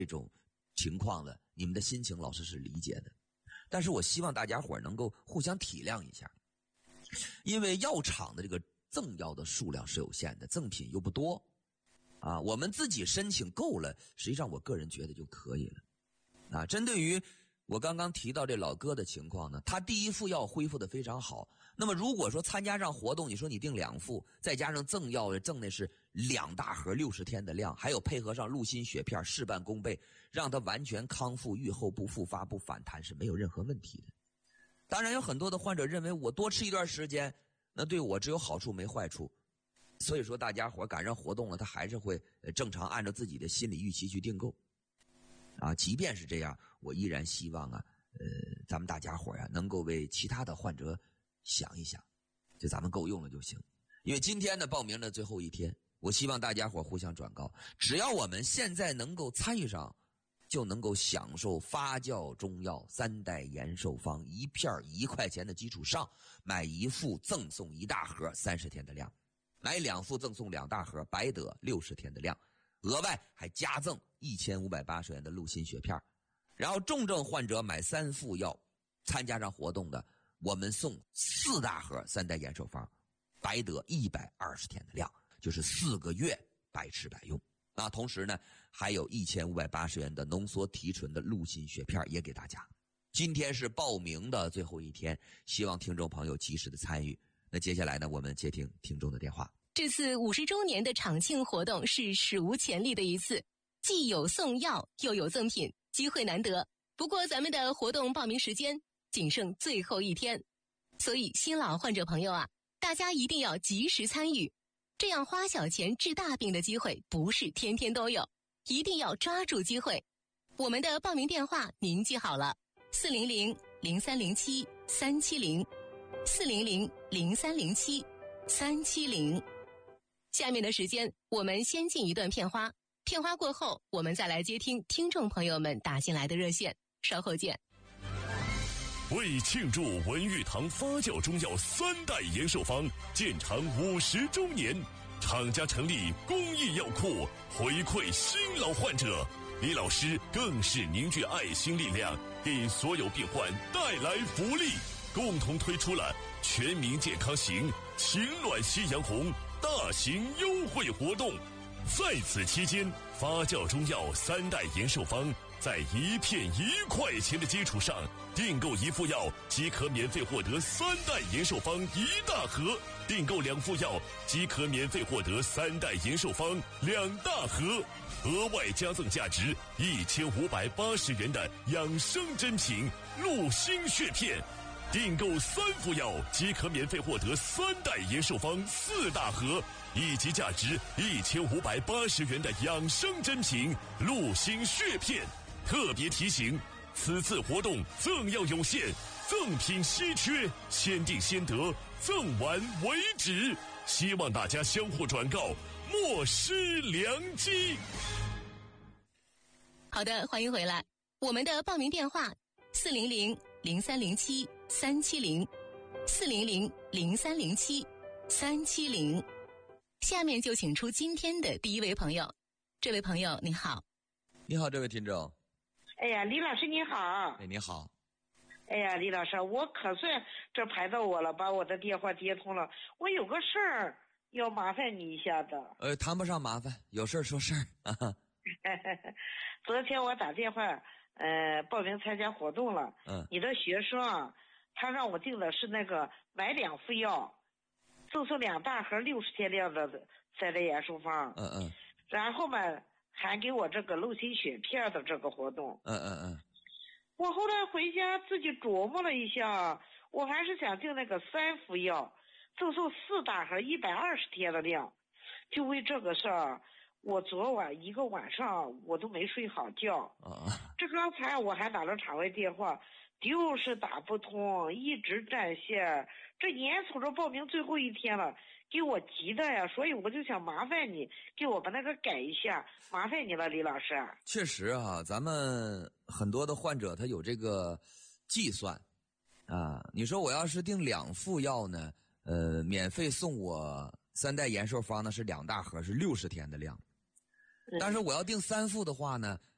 这种情况了，你们的心情老师是理解的，但是我希望大家伙能够互相体谅一下，因为药厂的这个赠药的数量是有限的，赠品又不多啊，我们自己申请够了，实际上我个人觉得就可以了啊。针对于我刚刚提到这老哥的情况呢，他第一副药恢复的非常好，那么如果说参加上活动，你说你订2副，再加上赠药，赠的是2大盒60天的量，还有配合上鹿心血片事半功倍，让他完全康复愈后不复发不反弹，是没有任何问题的。当然有很多的患者认为我多吃一段时间，那对我只有好处没坏处，所以说大家伙赶上活动了，他还是会正常按照自己的心理预期去订购啊。即便是这样，我依然希望啊咱们大家伙啊能够为其他的患者想一想，就咱们够用了就行。因为今天的报名的最后一天，我希望大家伙互相转告，只要我们现在能够参与上，就能够享受发酵中药3代延寿方1片1块钱的基础上，买1副赠送1大盒30天的量，买2副赠送2大盒，白得60天的量，额外还加赠1580元的鹿心血片。然后重症患者买3副药，参加上活动的，我们送4大盒3代延寿方，白得120天的量，就是4个月百吃百用啊。同时呢，还有1580元的浓缩提纯的鹿心血片也给大家。今天是报名的最后一天，希望听众朋友及时的参与。那接下来呢，我们接听听众的电话。 这次50周年的厂庆活动是史无前例的一次，既有送药又有赠品，机会难得。不过咱们的活动报名时间仅剩最后一天，所以新老患者朋友啊，大家一定要及时参与，这样花小钱治大病的机会不是天天都有，一定要抓住机会。我们的报名电话您记好了，400-0307-370 400-0307-370。下面的时间我们先进一段片花，片花过后我们再来接听听众朋友们打进来的热线，稍后见。 为庆祝文玉堂发酵中药3代延寿方建厂50周年，厂家成立公益药库，回馈新老患者。李老师更是凝聚爱心力量，给所有病患带来福利，共同推出了全民健康行、情暖夕阳红大型优惠活动。在此期间，发酵中药3代延寿方在1片1块钱的基础上，订购1副药即可免费获得3代延寿方1大盒，订购2副药即可免费获得3代延寿方2大盒，额外加赠价值1580元的养生珍品鹿心血片，订购3副药即可免费获得3代延寿方4大盒，以及价值1580元的养生珍品鹿心血片。特别提醒，此次活动赠药有限，赠品稀缺，先订先得，赠完为止，希望大家相互转告，莫失良机。 好的，欢迎回来。我们的报名电话400-0307-370 400-0307-370。下面就请出今天的第一位朋友。这位朋友你好。 你好，这位听众。 哎呀，李老师你好。 哎，你好。 哎呀，李老师，我可算这排到我了，把我的电话接通了。我有个事儿要麻烦你一下的。 谈不上麻烦，有事儿说事儿。 昨天我打电话报名参加活动了。你的学生啊，他让我订的是那个买2副药赠送2大盒60天量的3代延寿方。然后嘛还给我这个鹿心血片的这个活动。我后来回家自己琢磨了一下，我还是想订那个3副药赠送4大盒120天的量。就为这个事儿，我昨晚一个晚上我都没睡好觉。这刚才我还打了场外电话，就是打不通，一直占线。这眼瞅着报名最后一天了，给我急的呀，所以我就想麻烦你给我把那个改一下，麻烦你了，李老师。 确实啊，咱们很多的患者他有这个计算啊。你说我要是订2副药呢，免费送我3代延寿方呢是2大盒，是60天的量。但是我要订3副的话呢，